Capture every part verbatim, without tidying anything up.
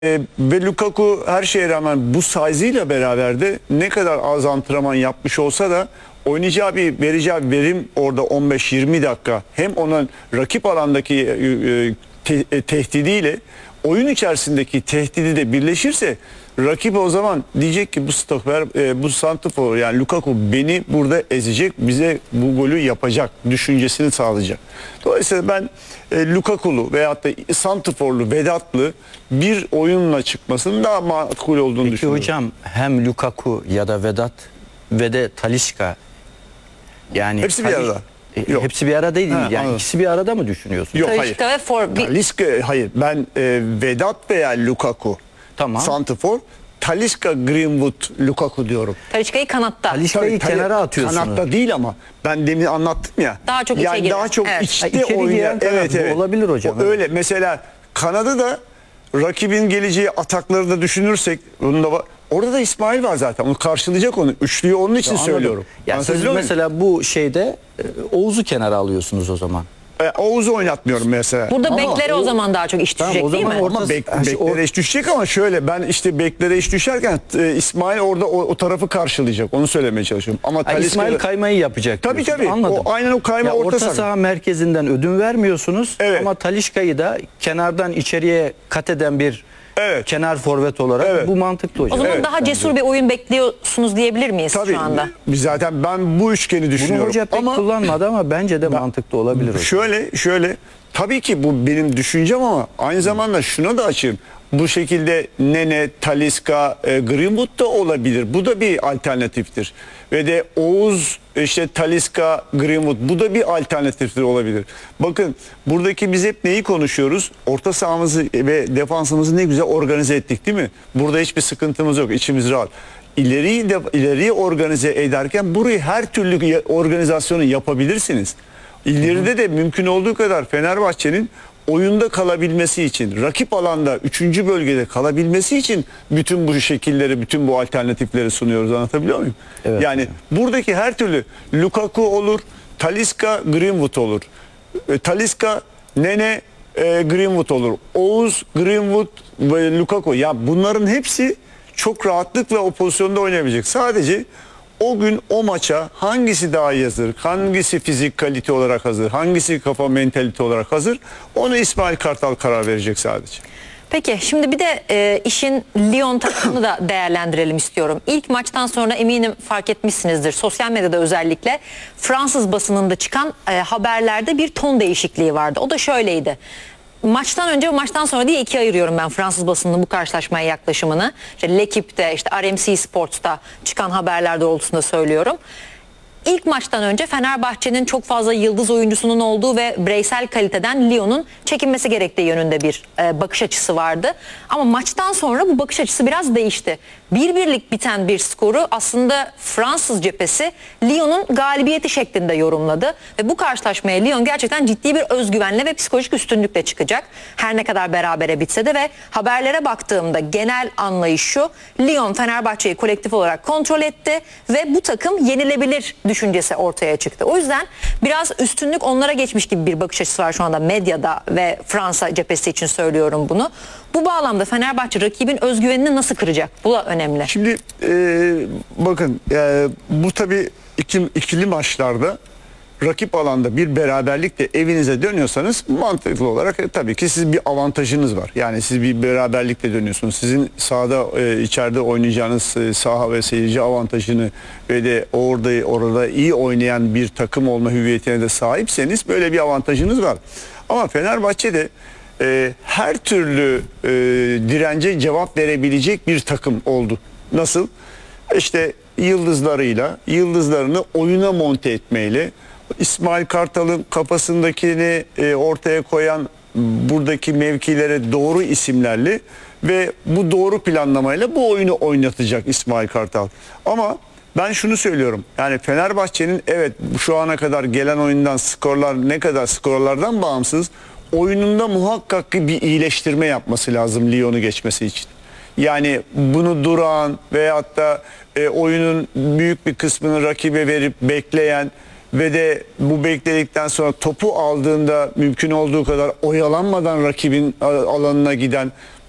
E, ve Lukaku her şeye rağmen bu size'ıyla beraber de ne kadar az antrenman yapmış olsa da oynayacağı bir vereceği verim orada on beş yirmi dakika hem onun rakip alandaki e, te, e, tehdidiyle oyun içerisindeki tehdidi de birleşirse rakip o zaman diyecek ki bu stoper, e, bu santrafor yani Lukaku beni burada ezecek, bize bu golü yapacak düşüncesini sağlayacak. Dolayısıyla ben e, Lukaku'lu veyahut da santraforlu, Vedat'lı bir oyunla çıkmasının daha makul olduğunu Peki düşünüyorum. hocam hem Lukaku ya da Vedat ve de Talisca yani Hepsi bir arada. E, Yok. hepsi bir arada değil. Ha, Yani anladım. ikisi bir arada mı düşünüyorsun? Yok, Talisca hayır. ve For. Bir- Talisca, hayır. Ben e, Vedat veya Lukaku. Tamam. Santrafor. Talisca, Greenwood, Lukaku diyorum. Talisca'yı kanatta. Talisca'yı Tabii, kenara tabii, atıyorsunuz. Kanatta değil ama ben demin anlattım ya. Daha çok içe yani giren. daha çok Evet. içte Ha, içeri oynayan. giren taraf Evet bu evet. olabilir hocam. O öyle. Mesela Kanada da rakibin geleceği atakları da düşünürsek onun da var. Orada da İsmail var zaten. Onu karşılayacak onu. Üçlüyü onun için Anladım. söylüyorum. Yani siz Anlatabiliyor muyum? mesela bu şeyde e, Oğuz'u kenara alıyorsunuz o zaman. E, Oğuz'u oynatmıyorum mesela. Burada Ama beklere o, o- zaman daha çok iş Tamam, düşecek o değil zaman mi? orta- Ama bek, Ha, şey, o- beklere iş düşecek ama şöyle ben işte beklere iş düşerken e, İsmail orada o, o tarafı karşılayacak. Onu söylemeye çalışıyorum. Ama Ha, Talisca- İsmail kaymayı yapacak. Tabii, diyorsun. tabii. Anladım. O, aynen o kayma Ya orta orta saha. saha merkezinden ödün vermiyorsunuz Evet. ama Talisca'yı da kenardan içeriye kat eden bir Evet. kenar forvet olarak Evet. bu mantıklı hocam. O zaman Evet, daha bence. cesur bir oyun bekliyorsunuz diyebilir miyiz Tabii. şu anda? Biz zaten ben bu üçgeni Bunu düşünüyorum. hoca pek ama kullanmadı ama bence de mantıklı olabilir hocam. şöyle şöyle tabii ki bu benim düşüncem ama aynı zamanda şuna da açayım. Bu şekilde Nene, Talisca, e, Greenwood da olabilir. Bu da bir alternatiftir. Ve de Oğuz, işte Talisca, Greenwood bu da bir alternatiftir olabilir. Bakın buradaki biz hep neyi konuşuyoruz? Orta sahamızı ve defansımızı ne güzel organize ettik değil mi? Burada hiçbir sıkıntımız yok. İçimiz rahat. İleriyi de ileriyi organize ederken burayı her türlü organizasyonu yapabilirsiniz. İleride de mümkün olduğu kadar Fenerbahçe'nin oyunda kalabilmesi için, rakip alanda üçüncü bölgede kalabilmesi için bütün bu şekilleri, bütün bu alternatifleri sunuyoruz. Anlatabiliyor muyum? Evet. Yani buradaki her türlü Lukaku olur, Talisca, Greenwood olur. E, Talisca, Nene, e, Greenwood olur. Oğuz, Greenwood ve Lukaku. Ya bunların hepsi çok rahatlıkla o pozisyonda oynayabilecek. Sadece o gün o maça hangisi daha iyi hazır, hangisi fizik kalite olarak hazır, hangisi kafa mentalite olarak hazır, onu İsmail Kartal karar verecek sadece. Peki şimdi bir de e, işin Lyon takımını da değerlendirelim istiyorum. İlk maçtan sonra eminim fark etmişsinizdir. Sosyal medyada özellikle Fransız basınında çıkan e, haberlerde bir ton değişikliği vardı. O da şöyleydi. Maçtan önce ve maçtan sonra diye ikiye ayırıyorum ben Fransız basınının bu karşılaşmaya yaklaşımını. İşte L'Equipe'de, işte R M C Sports'ta çıkan haberler doğrultusunda söylüyorum. İlk maçtan önce Fenerbahçe'nin çok fazla yıldız oyuncusunun olduğu ve bireysel kaliteden Lyon'un çekinmesi gerektiği yönünde bir e, bakış açısı vardı. Ama maçtan sonra bu bakış açısı biraz değişti. Bir birlik biten bir skoru aslında Fransız cephesi Lyon'un galibiyeti şeklinde yorumladı. Ve bu karşılaşmaya Lyon gerçekten ciddi bir özgüvenle ve psikolojik üstünlükle çıkacak. Her ne kadar berabere bitse de ve haberlere baktığımda genel anlayış şu: Lyon Fenerbahçe'yi kolektif olarak kontrol etti ve bu takım yenilebilir düşüncesi ortaya çıktı. O yüzden biraz üstünlük onlara geçmiş gibi bir bakış açısı var şu anda medyada ve Fransa cephesi için söylüyorum bunu. Bu bağlamda Fenerbahçe rakibin özgüvenini nasıl kıracak? Bu da önemli. Şimdi e, bakın e, bu tabii iki, ikili maçlarda rakip alanda bir beraberlikle evinize dönüyorsanız mantıklı olarak e, tabii ki sizin bir avantajınız var. Yani siz bir beraberlikle dönüyorsunuz. Sizin sahada e, içeride oynayacağınız e, saha ve seyirci avantajını ve de orada orada iyi oynayan bir takım olma hüviyetine de sahipseniz böyle bir avantajınız var. Ama Fenerbahçe'de e, her türlü e, dirence cevap verebilecek bir takım oldu. Nasıl? İşte yıldızlarıyla, yıldızlarını oyuna monte etmeyle, İsmail Kartal'ın kafasındakini e, ortaya koyan buradaki mevkilere doğru isimlerle ve bu doğru planlamayla bu oyunu oynatacak İsmail Kartal. Ama ben şunu söylüyorum. Yani Fenerbahçe'nin evet şu ana kadar gelen oyundan skorlar ne kadar skorlardan bağımsız oyununda muhakkak bir iyileştirme yapması lazım Lyon'u geçmesi için. Yani bunu duran veyahut da e, oyunun büyük bir kısmını rakibe verip bekleyen ve de bu bekledikten sonra topu aldığında mümkün olduğu kadar oyalanmadan rakibin alanına giden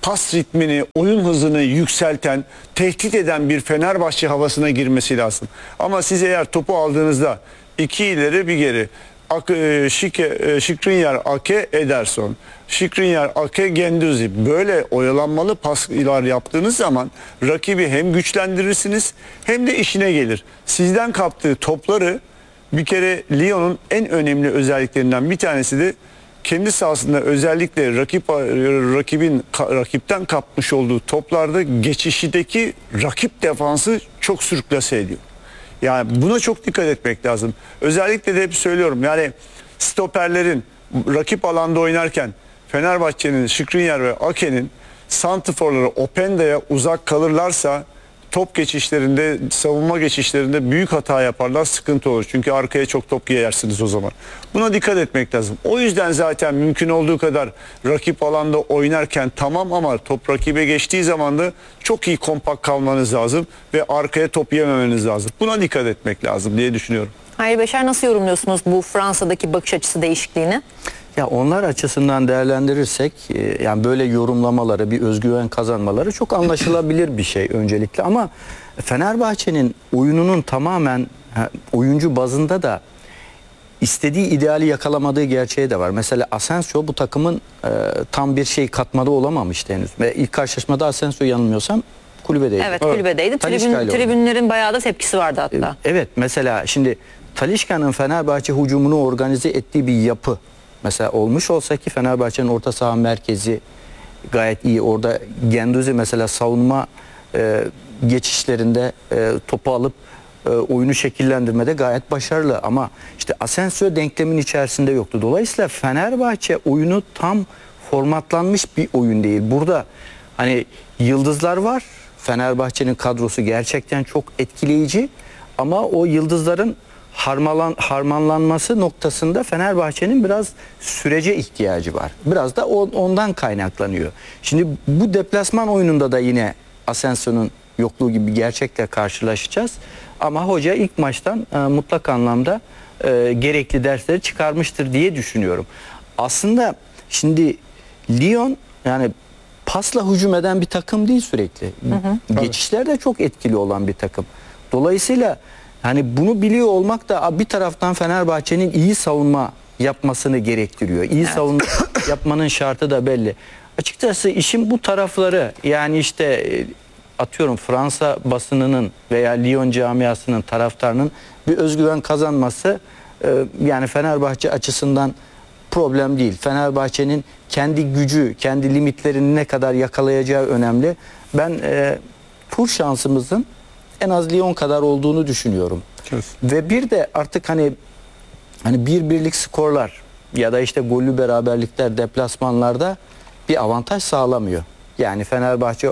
pas ritmini, oyun hızını yükselten, tehdit eden bir Fenerbahçe havasına girmesi lazım. Ama siz eğer topu aldığınızda iki ileri bir geri, Ak, e, Şike, e, Skriniar, Ake, Ederson, Skriniar, Ake, Genduzi böyle oyalanmalı paslar yaptığınız zaman rakibi hem güçlendirirsiniz hem de işine gelir. Sizden kaptığı topları bir kere Lyon'un en önemli özelliklerinden bir tanesi de kendi sahasında özellikle rakip rakibin rakipten kapmış olduğu toplarda geçişideki rakip defansı çok sürklase ediyor. Yani buna çok dikkat etmek lazım. Özellikle de hep söylüyorum yani stoperlerin rakip alanda oynarken Fenerbahçe'nin Skriniar ve Ake'nin santrforları Openda'ya uzak kalırlarsa top geçişlerinde, savunma geçişlerinde büyük hata yaparlar, sıkıntı olur. Çünkü arkaya çok top giyersiniz o zaman. Buna dikkat etmek lazım. O yüzden zaten mümkün olduğu kadar rakip alanda oynarken tamam ama top rakibe geçtiği zaman da çok iyi kompakt kalmanız lazım ve arkaya top yememeniz lazım. Buna dikkat etmek lazım diye düşünüyorum. Hayri Beşer, nasıl yorumluyorsunuz bu Fransa'daki bakış açısı değişikliğini? Ya onlar açısından değerlendirirsek e, yani böyle yorumlamaları, bir özgüven kazanmaları çok anlaşılabilir bir şey öncelikle, ama Fenerbahçe'nin oyununun tamamen ha, oyuncu bazında da istediği ideali yakalamadığı gerçeği de var. Mesela Asensio bu takımın e, tam bir şey katmada olamamıştı henüz. Ve ilk karşılaşmada Asensio yanılmıyorsam kulübedeydi. Evet, kulübedeydi. Tribün, tribünlerin bayağı da tepkisi vardı hatta. Evet, mesela şimdi Talisca'nın Fenerbahçe hücumunu organize ettiği bir yapı mesela olmuş olsa ki Fenerbahçe'nin orta saha merkezi gayet iyi. Orada Genduzi mesela savunma e, geçişlerinde e, topu alıp e, oyunu şekillendirmede gayet başarılı, ama işte Asensio denklemin içerisinde yoktu. Dolayısıyla Fenerbahçe oyunu tam formatlanmış bir oyun değil. Burada hani yıldızlar var. Fenerbahçe'nin kadrosu gerçekten çok etkileyici, ama o yıldızların harmalan, harmanlanması noktasında Fenerbahçe'nin biraz sürece ihtiyacı var. Biraz da on, ondan kaynaklanıyor. Şimdi bu deplasman oyununda da yine Asensio'nun yokluğu gibi bir gerçekle karşılaşacağız. Ama hoca ilk maçtan e, mutlak anlamda e, gerekli dersleri çıkarmıştır diye düşünüyorum. Aslında şimdi Lyon yani pasla hücum eden bir takım değil sürekli. Hı hı. Geçişlerde çok etkili olan bir takım. Dolayısıyla hani bunu biliyor olmak da bir taraftan Fenerbahçe'nin iyi savunma yapmasını gerektiriyor. İyi evet. savunma yapmanın şartı da belli. Açıkçası işin bu tarafları, yani işte atıyorum Fransa basınının veya Lyon camiasının taraftarının bir özgüven kazanması yani Fenerbahçe açısından problem değil. Fenerbahçe'nin kendi gücü, kendi limitlerini ne kadar yakalayacağı önemli. Ben e, tur şansımızın en az Lyon kadar olduğunu düşünüyorum. Evet. Ve bir de artık hani hani bir birlik skorlar ya da işte gollü beraberlikler deplasmanlarda bir avantaj sağlamıyor. Yani Fenerbahçe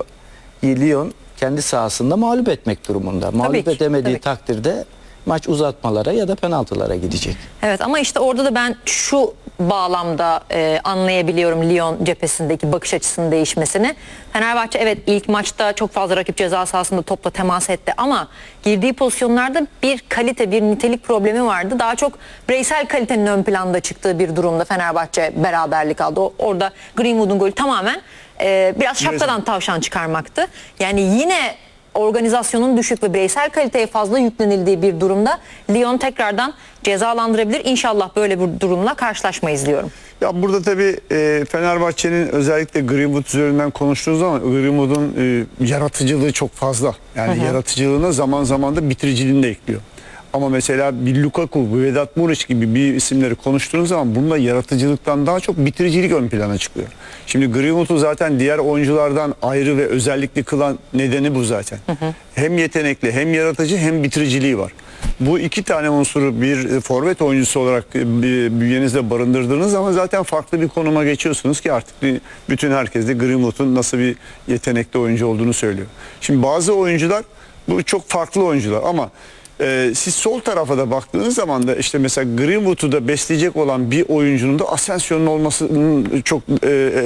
Lyon kendi sahasında mağlup etmek durumunda. Mağlup ki, edemediği takdirde maç uzatmalara ya da penaltılara gidecek. Evet, ama işte orada da ben şu bağlamda e, anlayabiliyorum Lyon cephesindeki bakış açısının değişmesini. Fenerbahçe evet ilk maçta çok fazla rakip ceza sahasında topla temas etti, ama girdiği pozisyonlarda bir kalite, bir nitelik problemi vardı. Daha çok bireysel kalitenin ön planda çıktığı bir durumda Fenerbahçe beraberlik aldı. O, orada Greenwood'un golü tamamen e, biraz şapkadan tavşan çıkarmaktı. Yani yine organizasyonun düşük ve bireysel kaliteye fazla yüklenildiği bir durumda Lyon tekrardan cezalandırabilir. İnşallah böyle bir durumla karşılaşmayız diyorum. Ya burada tabii e, Fenerbahçe'nin özellikle Greenwood üzerinden konuştuğunuz zaman Greenwood'un e, yaratıcılığı çok fazla. Yani hı hı. yaratıcılığına zaman zaman da bitiriciliğini de ekliyor. Ama mesela bir Lukaku, bir Vedat Muriç gibi bir isimleri konuştuğunuz zaman bunda yaratıcılıktan daha çok bitiricilik ön plana çıkıyor. Şimdi Greenwood'u zaten diğer oyunculardan ayrı ve özellikli kılan nedeni bu zaten. Hı hı. Hem yetenekli, hem yaratıcı, hem bitiriciliği var. Bu iki tane unsuru bir forvet oyuncusu olarak bünyenizde barındırdığınız zaman zaten farklı bir konuma geçiyorsunuz ki artık bütün herkes de Greenwood'un nasıl bir yetenekli oyuncu olduğunu söylüyor. Şimdi bazı oyuncular bu çok farklı oyuncular, ama Ee, siz sol tarafa da baktığınız zaman da işte mesela Greenwood'u da besleyecek olan bir oyuncunun da Asensio'nun olmasının çok e,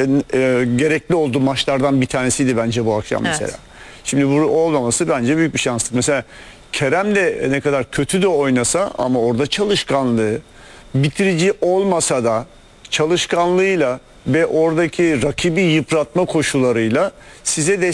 e, gerekli olduğu maçlardan bir tanesiydi bence bu akşam mesela. Evet. Şimdi bu olmaması bence büyük bir şanstır. Mesela Kerem de ne kadar kötü de oynasa ama orada çalışkanlığı, bitirici olmasa da çalışkanlığıyla ve oradaki rakibi yıpratma koşularıyla size de